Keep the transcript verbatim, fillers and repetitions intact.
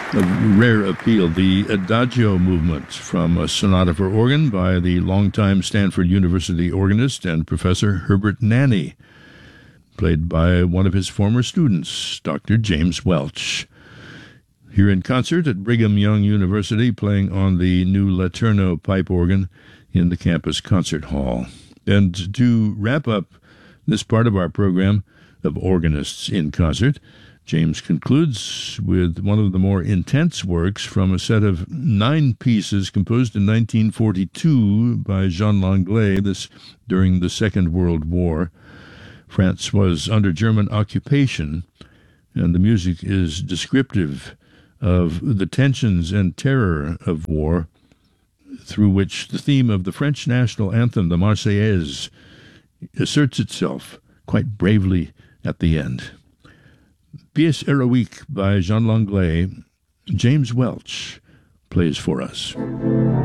Of rare appeal, the Adagio movement from a sonata for organ by the longtime Stanford University organist and professor Herbert Nanny, played by one of his former students, Doctor James Welch. Here in concert at Brigham Young University, playing on the new Laterno pipe organ in the campus concert hall. And to wrap up this part of our program of Organists in Concert, James concludes with one of the more intense works from a set of nine pieces composed in nineteen forty-two by Jean Langlais, this during the Second World War. France was under German occupation, and the music is descriptive of the tensions and terror of war, through which the theme of the French national anthem, the Marseillaise, asserts itself quite bravely at the end. Pièce Héroïque by Jean Langlais, James Welch plays for us.